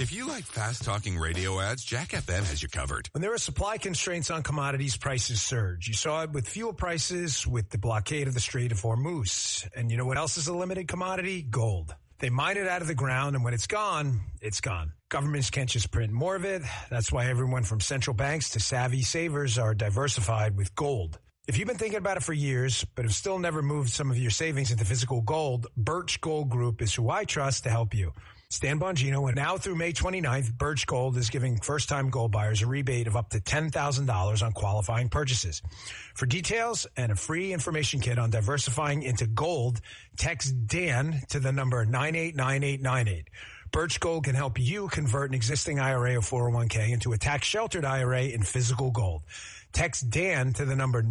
If you like fast-talking radio ads, Jack FM has you covered. When there are supply constraints on commodities, prices surge. You saw it with fuel prices, with the blockade of the Strait of Hormuz. And you know what else is a limited commodity? Gold. They mine it out of the ground, and when it's gone, it's gone. Governments can't just print more of it. That's why everyone from central banks to savvy savers are diversified with gold. If you've been thinking about it for years, but have still never moved some of your savings into physical gold, Birch Gold Group is who I trust to help you. Stan Bongino, and now through May 29th, Birch Gold is giving first-time gold buyers a rebate of up to $10,000 on qualifying purchases. For details and a free information kit on diversifying into gold, text Dan to the number 989898. Birch Gold can help you convert an existing IRA or 401k into a tax-sheltered IRA in physical gold. Text Dan to the number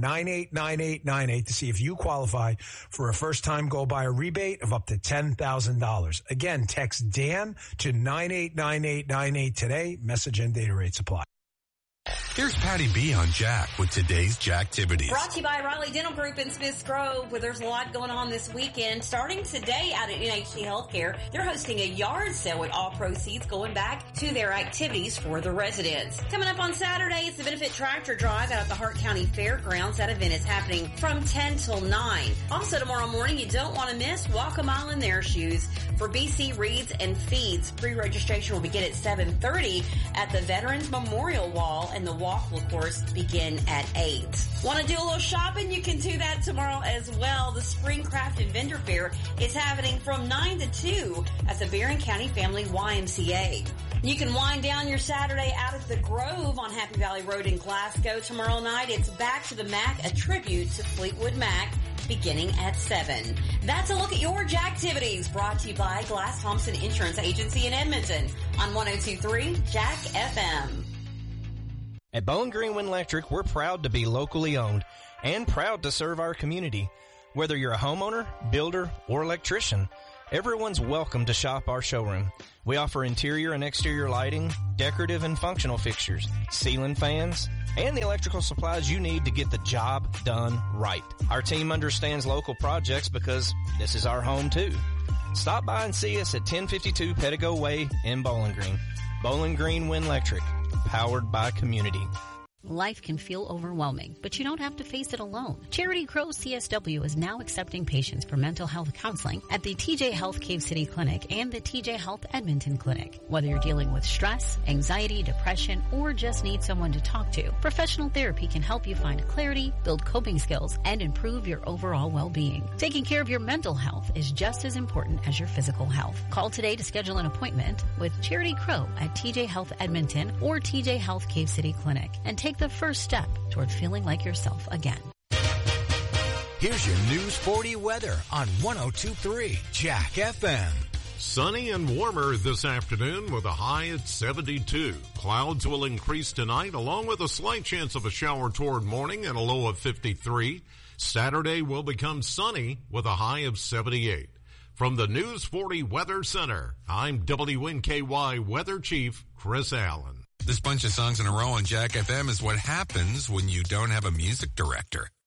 989898 to see if you qualify for a first-time gold buyer rebate of up to $10,000. Again, text Dan to 989898 today. Message and data rate apply. Here's Patty B on Jack with today's Jacktivities. Brought to you by Riley Dental Group in Smiths Grove, where there's a lot going on this weekend. Starting today out at NHC Healthcare, they're hosting a yard sale with all proceeds going back to their activities for the residents. Coming up on Saturday, it's the Benefit Tractor Drive out at the Hart County Fairgrounds. That event is happening from 10 till 9. Also tomorrow morning, you don't want to miss Walk a Mile in Their Shoes for BC Reads and Feeds. Pre-registration will begin at 7:30 at the Veterans Memorial Wall, and the walk will, of course, begin at 8. Want to do a little shopping? You can do that tomorrow as well. The Spring Craft and Vendor Fair is happening from 9 to 2 at the Barron County Family YMCA. You can wind down your Saturday out at the Grove on Happy Valley Road in Glasgow. Tomorrow night, it's Back to the Mac, a tribute to Fleetwood Mac, beginning at 7. That's a look at your Jacktivities, brought to you by Glass Thompson Insurance Agency in Edmonton on 102.3 Jack FM. At Bowling Green Wind Electric, we're proud to be locally owned and proud to serve our community. Whether you're a homeowner, builder, or electrician, everyone's welcome to shop our showroom. We offer interior and exterior lighting, decorative and functional fixtures, ceiling fans, and the electrical supplies you need to get the job done right. Our team understands local projects because this is our home too. Stop by and see us at 1052 Pettigo Way in Bowling Green. Bowling Green Wind Electric, powered by community. Life can feel overwhelming, but you don't have to face it alone. Charity Crow CSW is now accepting patients for mental health counseling at the TJ Health Cave City Clinic and the TJ Health Edmonton Clinic. Whether you're dealing with stress, anxiety, depression, or just need someone to talk to, professional therapy can help you find clarity, build coping skills, and improve your overall well-being. Taking care of your mental health is just as important as your physical health. Call today to schedule an appointment with Charity Crow at TJ Health Edmonton or TJ Health Cave City Clinic and take the first step toward feeling like yourself again. Here's your News 40 weather on 102.3 Jack FM. Sunny and warmer this afternoon with a high at 72. Clouds will increase tonight along with a slight chance of a shower toward morning and a low of 53. Saturday will become sunny with a high of 78. From the News 40 Weather Center, I'm WNKY Weather Chief Chris Allen. This bunch of songs in a row on Jack FM is what happens when you don't have a music director.